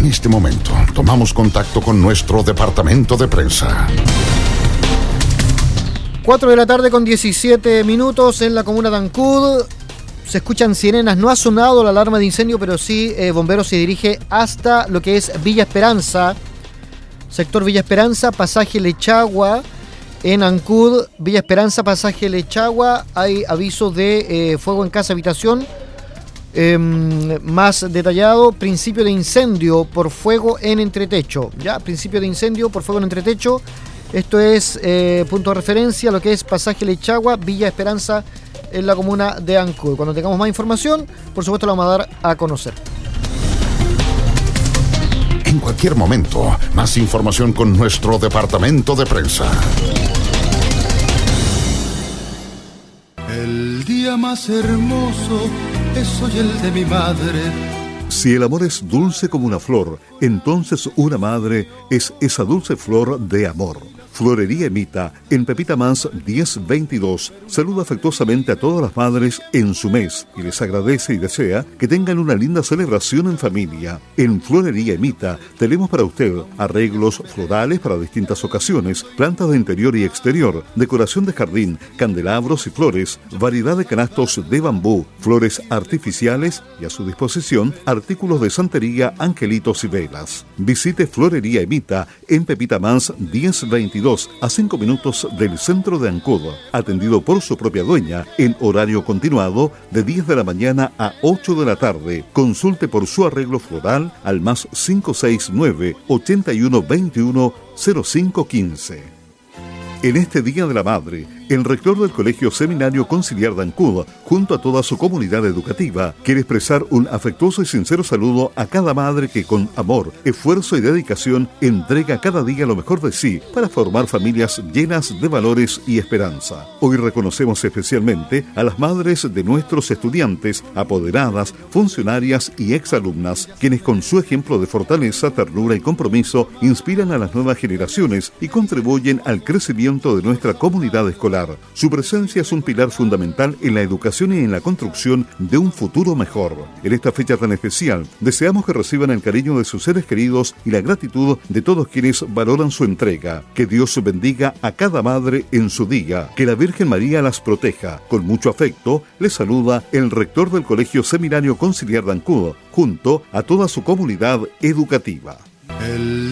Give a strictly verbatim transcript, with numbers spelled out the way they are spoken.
En este momento, tomamos contacto con nuestro departamento de prensa. cuatro de la tarde con diecisiete minutos en la comuna de Ancud. Se escuchan sirenas, no ha sonado la alarma de incendio, pero sí eh, bomberos se dirige hasta lo que es Villa Esperanza, sector Villa Esperanza, pasaje Lechagua, en Ancud, Villa Esperanza, pasaje Lechagua, hay aviso de eh, fuego en casa habitación, eh, más detallado, principio de incendio por fuego en entretecho, ya, principio de incendio por fuego en entretecho, esto es eh, punto de referencia, lo que es pasaje Lechagua, Villa Esperanza, en la comuna de Ancud. Cuando tengamos más información, por supuesto la vamos a dar a conocer. En cualquier momento, más información con nuestro departamento de prensa. El día más hermoso es hoy el de mi madre. Si el amor es dulce como una flor, entonces una madre es esa dulce flor de amor. Florería Emita, en Pepita Mans diez veintidós, saluda afectuosamente a todas las madres en su mes y les agradece y desea que tengan una linda celebración en familia. En Florería Emita tenemos para usted arreglos florales para distintas ocasiones, plantas de interior y exterior, decoración de jardín, candelabros y flores, variedad de canastos de bambú, flores artificiales y a su disposición artículos de santería, angelitos y velas. Visite Florería Emita en Pepita Mans diez veintidós, a cinco minutos del centro de Ancud, atendido por su propia dueña en horario continuado de diez de la mañana a ocho de la tarde. Consulte por su arreglo floral al más cinco seis nueve, ochenta y uno veintiuno, cero cinco quince. En este Día de la Madre, el rector del Colegio Seminario Conciliar de Ancud, junto a toda su comunidad educativa, quiere expresar un afectuoso y sincero saludo a cada madre que con amor, esfuerzo y dedicación entrega cada día lo mejor de sí para formar familias llenas de valores y esperanza. Hoy reconocemos especialmente a las madres de nuestros estudiantes, apoderadas, funcionarias y exalumnas, quienes con su ejemplo de fortaleza, ternura y compromiso inspiran a las nuevas generaciones y contribuyen al crecimiento de nuestra comunidad escolar. Su presencia es un pilar fundamental en la educación y en la construcción de un futuro mejor. En esta fecha tan especial, deseamos que reciban el cariño de sus seres queridos y la gratitud de todos quienes valoran su entrega. Que Dios bendiga a cada madre en su día. Que la Virgen María las proteja. Con mucho afecto, les saluda el rector del Colegio Seminario Conciliar de Ancud, junto a toda su comunidad educativa. El